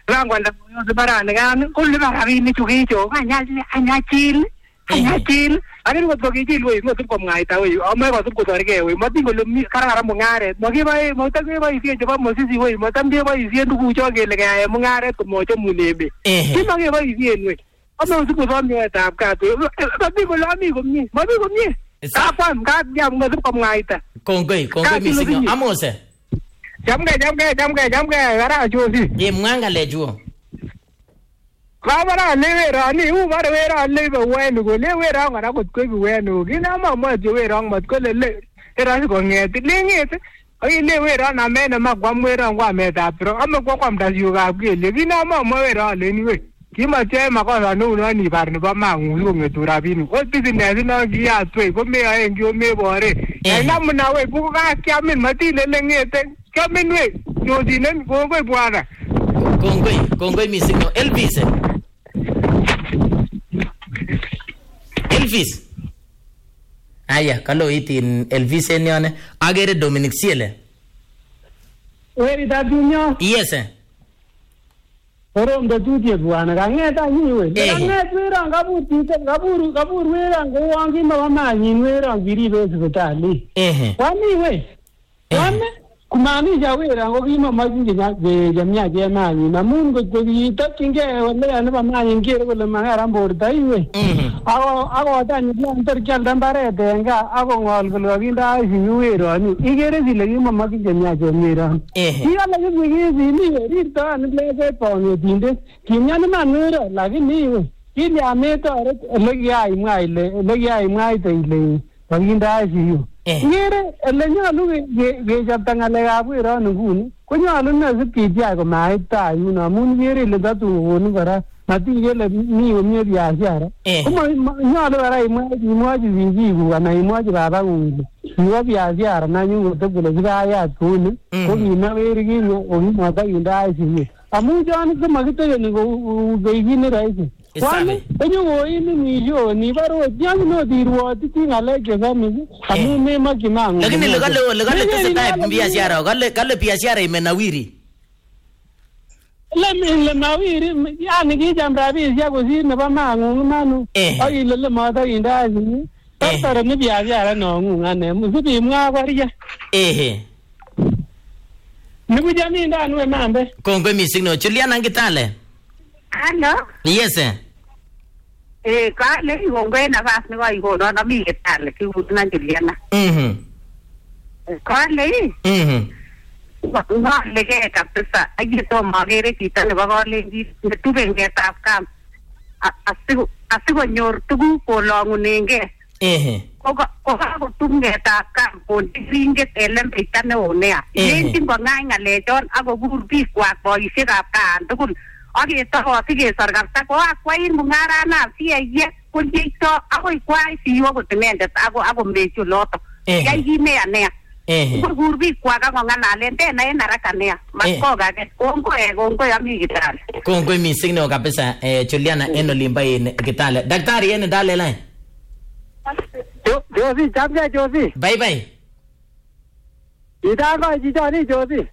Rangwanda yo barani kan kulli barabini chukicho anyachil. Akin ngot ko kichil we ngot ko mwaita we ame ko sub ko torge we matin kole kararan mungaret makibae motakeboisien chebo mosisi we matam keboisien tuguk cho kele kaya mungaret ko moche mulembe kimakeboisien we ame sub ko somietab kat matin kole ami komie Kapam jam ngot ko mwaita kongoi missing amose jamge gara chosi ye mwanga lejuo Kabara lewera ni umare wera lebe wenu go lewera ngara ko kwebi wenu gina mama je wera ngat ko le era ko ngeti lengeti ai lewera na mena magwam wera ngwa meta pro ame ko kwam da yuga gele gina mama wera le ni we kima che makosa no ni bar ni ba mangu yo ngetura bini ko business no gi ya twe ko me ai ngio me bore ai namna we bu ka kyamin mati le ngete kyamin we yo dinen ko ko bwana kongoi missing no Elvis aya kalo itin Elvis enione agere Dominic Siele weri da dunyo yes orom da tudie bwana kangeta nyiwe kanget wera ngaburu wera ngowangi mama nyin wera ngiribe hospitali kwani we kwani kumaanisha wera ngokima majingi jamia jemani na mungu kuyitakinge wale anaba mani ngire kole mangara mborta iwe ago tani plan terkel dambare denga ago ngol kole ginda hiyu wera ni igere zile kima magi jamia jemira ira la gizi ni rita ni lege pone dinde kinyani manura lakini iwe ili ameta legi ai mwai tele ginda hiyu ngere lenyalu ge jabtanga le abwira nguni konyalu na zipija ko maita yuna mun ngere le datu woni bara mati gele mi biashara kuma nyalu bara imwaji vingi na imwaji baba nguni ni biashara na nyungu to kule gaya tuni ko ina weri ginyo oni mata inda asi amu jani ko magite ni go geini raisi kwani enyo ini yo ni baro jani no dirwo tikingale kesami amu me makimangu lakini legale tese biashara gale biashara imenawiri le nawiri yani kijamra biashara ko si ne ba mangu manu ai le mata inda ni tara ni biashara no ngane musubi mwa kwaria ni bujami nda nwe mambe kongo missing no Juliana ngitale Hello yes ka le ngongwe na vas ni ko iko no mi ketale ki utna Juliana ka le wa le ke kapsa ai to magere kita le ba le di tu benge tap kam asigo nyor tugu ko longu nenge ko ko tumge tap kam ko dinge elem pitane onea lentin ko nganga le jon ago gur bi kwa ko ise ka kan tukul age to sige sargarta ko akwai mungara na siye kunjito ako ikwai siyo ko temende ako mecho loto yai hime anea gurbi kwa ka ngana lente na narakanea mako ga kongo ya mi gitale kongo missing no kabisa Juliana enolimba in gitale daktari ene dale line Josi chamja Josi bye ida ko jijani Josi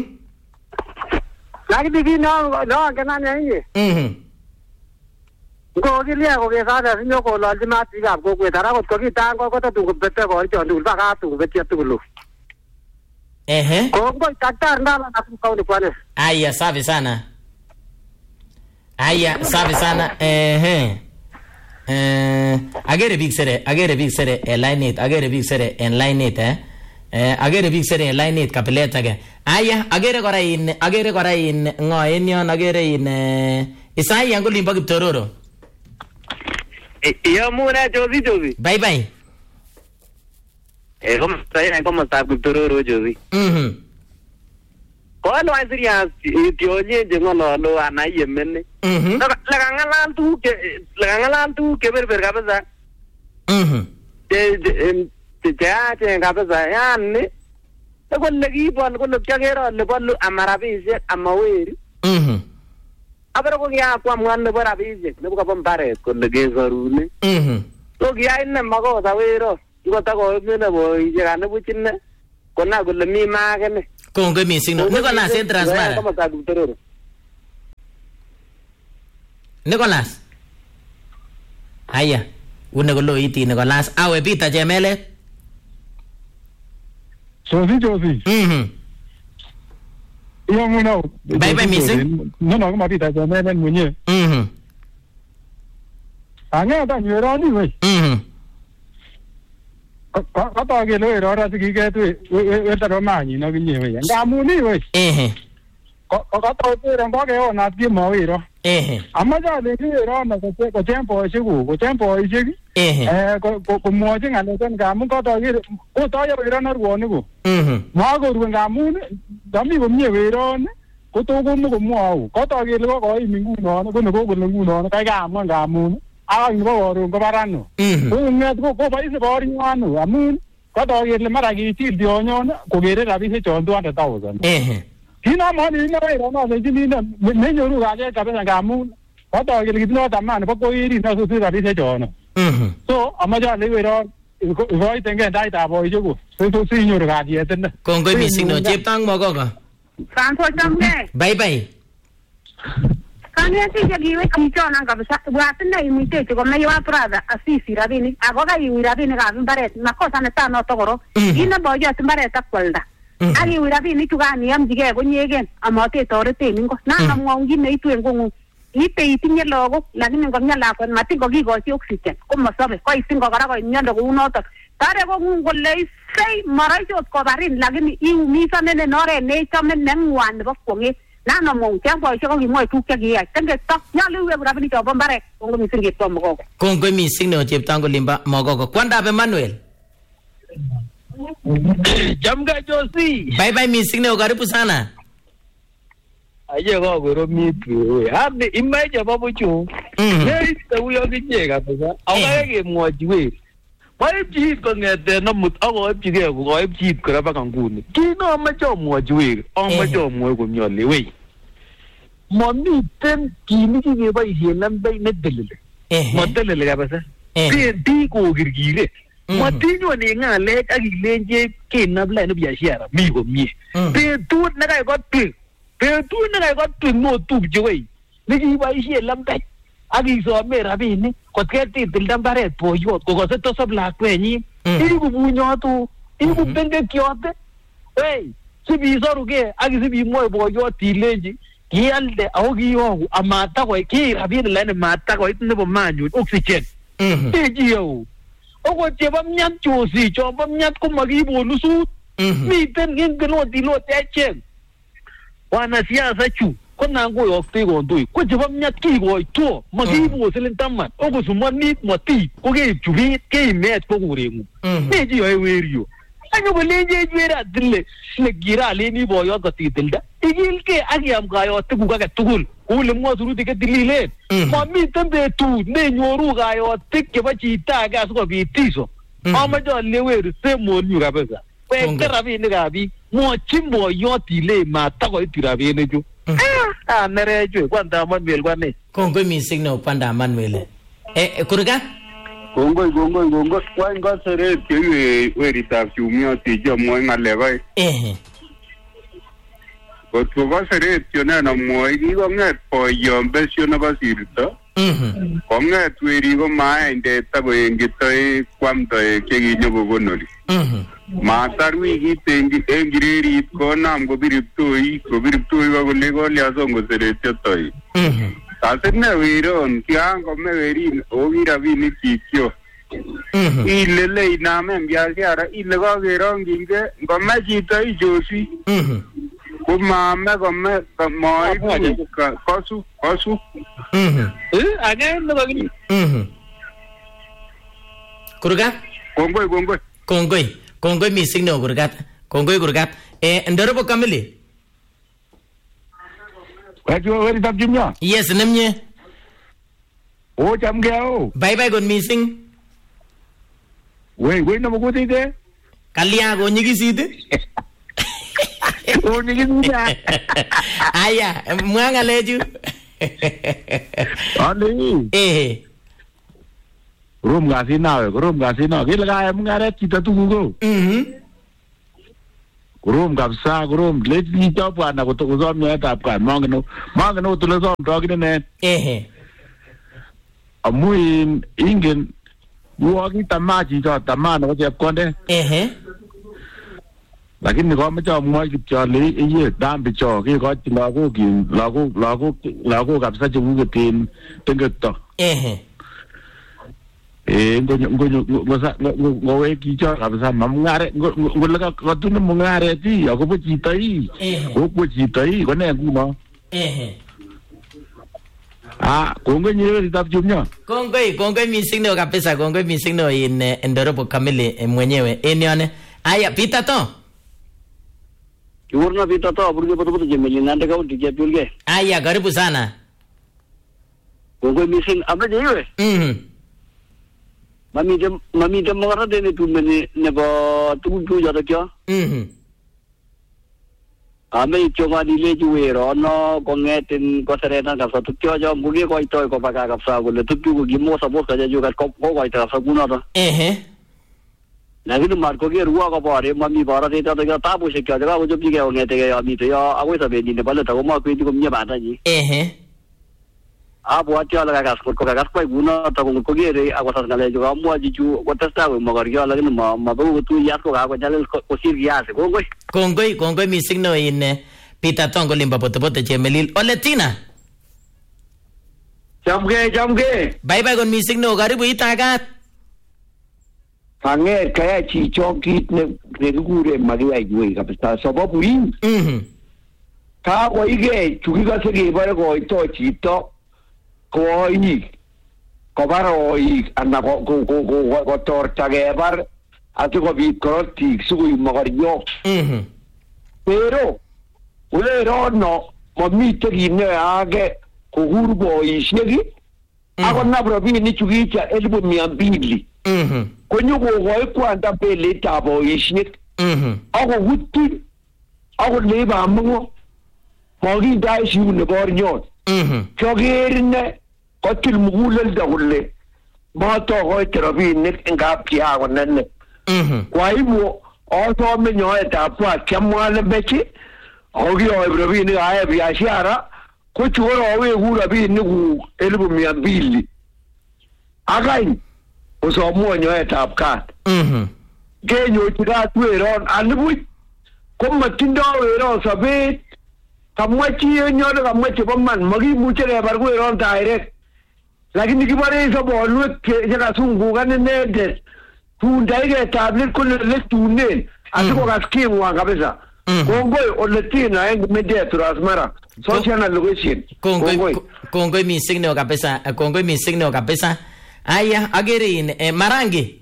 lakini vino kana nyenye ngo gilia ko ke sada sinyo ko la jima tiga ko ko dara ko kitango ko tu bete ko jondu ba ka tu bete tu lu ko daktari ndala na ku kwa ne aya safi sana agere big sere line it agere big sere en line it agere big sere en line it kapileta ge aya agere kora in ngoen yon agere in Isaiah ngolimbo Kiptororo yo muna Josi bye ¿cómo está Kiptororo Josi ko no asiria tionye je ngono lo ana yemene la gangalan tu ke berber kabisa te kabisa yani ko legi bon ko lo kyagero le bon amarabise amaweri abero ko ya kwa mwanne borabise ne ko bombare ko legi zarune to ya inne mago da wero ngo ta ko ne bo ije ne buchinne ko na ko le mi magene kongo missing no ko na se transmara Nicholas. Haya. Une koloiti Nicholas. Awe Peter Chemelet. Josie. Iyo muna. Bye missing. No kama Peter Chemelet mwenyewe. Angeta nyoroni we. Kata kele we rora tikiketu we taromanyi no kinyewe. Ngamuni we. Kata tere ngoke ona timo wiro. Amaja le wiro na ko tempo isiku, ko tempo isiki. Ko moje ngale ten gamu kata kele ko tayo wiro na ruoni ko. Mago ruon gamu dami ko mye wiro ne. Ko to ko mo ko mo. Kata kele ko imingu no ko ngu no kai gamu. Ang bawa ko barano. Ngat ko ba isi bari ngano amun kata kele maragi til dionyo ko gere rabi se chon 200,000. Kina mani na ira na le jini na me nyoru ga je ka be ga mu kata kele kitno tamman ba ko iri na su rabi se chon. So amaja le wero ko itengen dai ta boy jugo. So si nyoru ga je ten. Kongoi missing no cheptang mo ko. San so chamne. Bye. Kanya giwe kamchona kabisa bwatina imite ko mewa prada asisi rabini agoga rabini ga mbaret nakosa na tano togoro ina bojo mbaret akwalda agi rabini tugani amjige go nyegen amote torete ningo na ngongi ne itu ngongu ite itinye logo lakini ngomnya la kon matingo gigo si oxygen como sabe ko itingo gara ko nyondo go unoto tare go ngo le sei marajo ko barin lakini misa nene nore ne chamen nengwan bo konge Nano mo tiempo yo ko mo tu ke gi tenge tok nyalu we rabini to bombare ngo mi singi to mo ko mi sing no cheptango limba mo ko kwanda be Manuel Jamga Josie bye mi sing no karibu sana aje ko goro mi tu hadi imaje babu chu nei ta uyo gi kabisa awage mo jiwe wai ji ko ngete no mut awo ji ge ko ji ko ba kanguni kino ma jo mo jiwe ma jo mo ko nyole we mo mi tem kini ki ba yelam bay ne delele mo delele kabisa ti ko girgire mo ti nyo ne ngale agi lenje ke na bla no biya shara mi ko mi pe tu na ga ko tu mo tu jiwe ni ki ba yelam bay agi so me rabini ko keti tildan bare poyo ko se to sob la kwenyi igu bunyo tu igu benge kyote si bi soru ke agi si bi mo boyo tileji kialde augi yo amata ko ki rabini lene mata ko itne bo manyu oxygen ji yo ogo je bam nyat chusi cho bam nyat ko magi bolu su mi ten gen gelo dilo techen wana siasa chu ko nango yo te go ndoi ko je bam nyat ki go to magi bo selen tamman ogo sumon ni moti ko ge jubi ke met ko gurengu ne ji yo weriyo anyo bolenje jera dille le gira le ni bo yo ko ti dilda igil ke agiam ga yo te ga tugul ule mo suru de ke dilile mo mi tambe tu ne nyoru ga yo te ke ba chi ta ga so bi tiso ama jo le weru se mo nyu ga beza pe terabi ni ga bi mo chimbo yo ti le ma ta ko tirabi ne ju nere ju kwanda Manuel kwane kongo mi signal panda Manuel kuruga Gongo kwa ngo sere tiwe we ritafyu mio ti jo mo ngale bai ko to go sere tiona na mo igi go ngat po yo besio na basirto ko ngat we ri go ma inde ta go ngito kwam to ke gi nyogo gonoli ma tarwi gi tengi engireri ko nam go biriptoi go le go le azongo sere tiotoi Asene wiron kiango meweri ogira vini kikyo ilele iname mbiasiara ile go geronginge ngome chito ijosi kumame gome moi kosu ane ndo gini kuruga kongoi mi signal kurugat ndorobo kamili Wajo weri tap jumya. Yes, namnye. O chamgeo. Bye good missing. We na mugudi de. Kalia go nyigiside. O nyigiside. Aya, mwanga leju. Ande. Rum gasi na. Gila kaya mungare kita tugu. Kurum kabisa let ni top ana ko to zo me tap kan mangno to zo dog ne amu ingen Buwagi tamaji cho tamana ko chepkonde. Lakini kwa mcha mwa kitchale iye dambi cho ki ko lago kabisa chugu tin tengeto. Ngowe ki cho kabisa mamngare ngolaga katuna mungare ti ako po chitai. Ko chitai ko ne nguno. Kongoi nyewe tapjumnya. Kongoi missing no kabisa, kongoi missing no in Ndorobo Kamili mwenyewe. Enione. Aya pita to. Kiurna pita to apurge betul-betul jemeli nande kau dijapulge. Aya karibu sana. Kongoi missing apa jewe? Mami dem mangara dene tu mene nebo tu jada kya? Ame cuma dile juwe rono kongetin ko serena kapsa tu kyo jo mugi ko ito ko paka kapsa ko le tu ko gimo support ka jo ko ito kapsa guna to Lakini mar ko ge ruwa ko pare mami bara te ta ga ta bo se kya ga ko jo pi ge ngete ge ami te ya agoi sa be ni ne bale ta ko ma ko ko mye ba ta ji bo atya la ga ko ga ko guna ta ko ge re agwa sa ga le jo ga mo ji ju ko ta sta ko ma gar ga la ni ma bo tu ya ko ga ko jale ko sir ya se ko Kongoi missing no in Pita Tongo limba pote Chemelil. Oletina. Jamge. Bye kon missing no karibu itagat. Fange kaya chicho kit ne gure magia yue kapista sababu hii. Ka ko ige chukiga sege bare ko ito chito ko ini. Ko baro i anna ko torta ge bar ati ko bit koroti sugu magario. Pero ule rono momite gine age ko hurbo ishegi ako na brobi ni chugicha 1200 ko nyugo ko kwanda pele tabo ishnik ako wutti ako leba mo mogi dai shi ne bornyo chogerne ko til mugulel da gulle ma to ko terabi ne ngap ki ako nenne kwa hivyo oto menyo etapa chamwale bechi ogi oibrobi ni aya biashara ko chuoro we gura bi ni ku 1200 agai oso monyo etap ka genyo tira tueron albu ko matindo wero sabe kamwachi nyodo kamwachi boman magi muchere bargo eron direct lakini kibare so bolwe ke jaka sungu kanene det Tundaige tablet kule letunen asiko kaskim wa kabisa kongoi oletina eng media turasmara social location kongoi missing no kabisa aya agerin marangi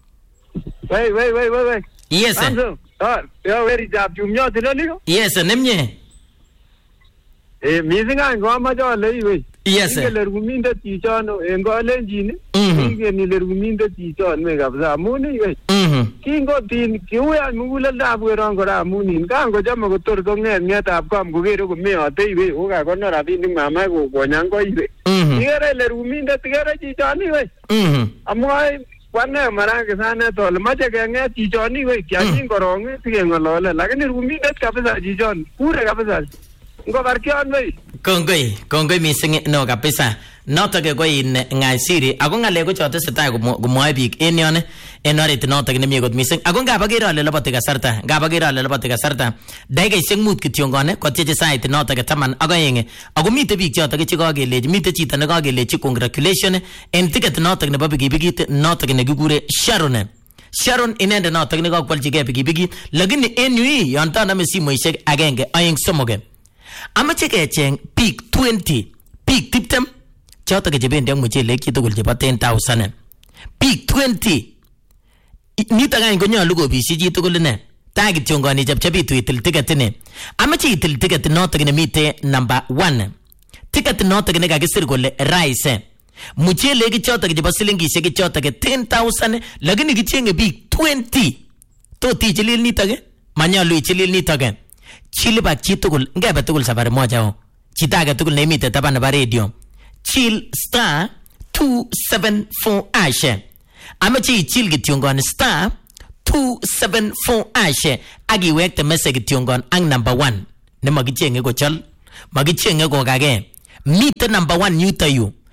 wait yes yo very job jumyo tiloni yes nemye missing an go ma jo lei yes le ruminda ti chano engo lenjini ke ni le ruminda ti chon me kabisa muni kingo tin kiuya mugula da bueron go da muni kango jama go tor go nget ab kam go gero go me ate ibe o ga go no rabi ni mama go nyang go ibe igere le ruminda tigere ti chani we amoi kwane maranga sana to le mache ke nget ti chani we kya kin goronge tige ngolole lakini ruminda kabisa ti chon pure kabisa ngo barkion we kongoi missing no kabisa noto ke ko in ngaisiri ako ngale ko chote setai kumwae biik en yon en oret noto ke nemie kot missing ako ngabagere ale lobote kasarta daikaisiek mut kityo ngone kotieche sait noto ke 12 ako mite biik choto ke chekakelechi mite chito ne kakelechi congratulation en ticket noto nebo pikipikit noto ke nekikure Sharon inende noto ne kakwalchigei pikipikit lakini en yu yon taname simoisiek 1 2 3 amache kecheng biik 20 choto ke chebendi ak muchelek chitugul chebo 10,000 biik 20 nito any konyolu kobishi chitugul ine ta kityo ngoni chepchebitu itil ticket ine amache itil ticket noto nemite number 1 ticket noto ne kakisir kole rice muchelek choto chebo silingishek choto ke 10,000 lakini kichenge biik 20 tot ichilil nitok manyalu ichilil nitok chilibak chitugul ngebe tugul safari moja o chita age tugul nemite taban nebo radio chill star 274 ashe amache ichil kityongon star 274 ashe akiwekte message kityongon ak number 1 nemakichenge kochol makichenge kokage mite number 1 yuto yu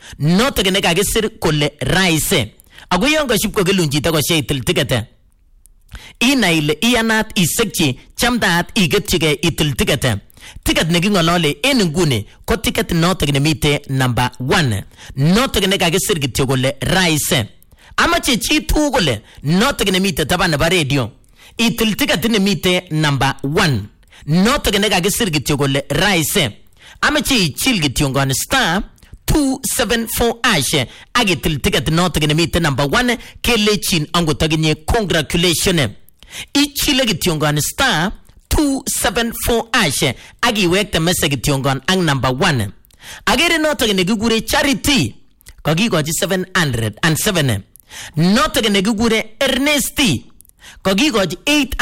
notok ne kakisir kole raise. Ako yon kaship ko kelun chito ko itil ticket. Ina ile iyanat isekchi chamdaat igetchige itil ticket. Ticket ne kingolole en nguni ko ticket notok ne mite number 1. Notok ne kakisir kityo kole raise. Amache chi tugul notok ne mite taban ba radio. Itil ticket ne mite number 1. Notok ne kakisir kityo kole raise. Amache ichil kityo ngon star 274 ash agitil ticket notok ne mite number 1 kelechin angotaginye congratulations. Ichile kityo ngon star 274 ash agiwekte message kityo ngon ang number 1. Agere notok ne kigure Charity kokikochi 707. Notok ne kigure Ernesti kokikochi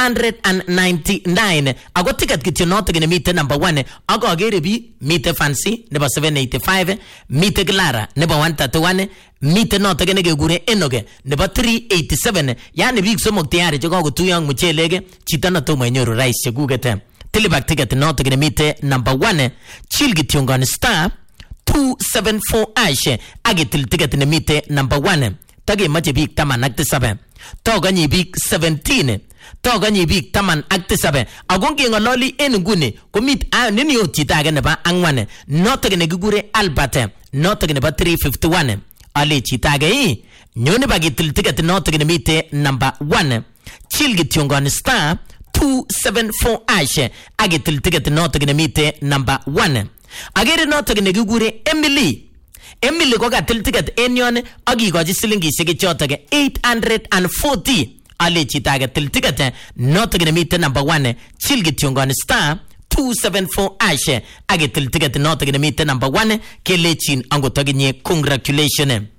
899. Ako ticket kityo notok ne mite number 1. Ako agere bi mite Fancy nebo 785, mite Clara nebo 131, mite notok ne kigure Enoge nebo 387. Yani biik somok tayari che kokutuyo ang muchelege chito na tomo inyoru rice chekugete. Tilibak ticket notok ne mite number 1. Chill kityo ngon star 274 ash agitil ticket ne mite number 1. Tage mache biik 17. Toganyi biik 17. Toganyi biik 17. Agonge ngololi en nguni komit nini yo chita age nebo 4. Notok ne kigure Albert. Notok nebo 351. Ale chita age nyone bagitil ticket notok ne mite number 1. Chill kityo ngon star 274 ash agitil ticket notok ne mite number 1. Agere notok ne kigure Emily ko katil ticket en yon akikochi silingishek chotok 840. Ale chita age til ticket notok ne mite number 1. Chill kityo ngon star 274 ash agitil ticket notok ne mite number 1 kelechin angotaginye congratulations.